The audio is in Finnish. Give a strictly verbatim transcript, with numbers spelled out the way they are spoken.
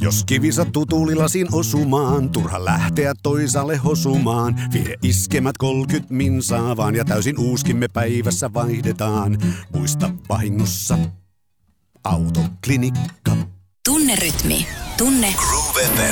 Jos kivi sattuu tuulilasin osumaan, turha lähteä toisaalle hosumaan. Vie iskemät kolkyt minsaa vaan ja täysin uuskimme päivässä vaihdetaan. Muista vahingossa Autoklinikka. Tunne rytmi. Tunne Groove F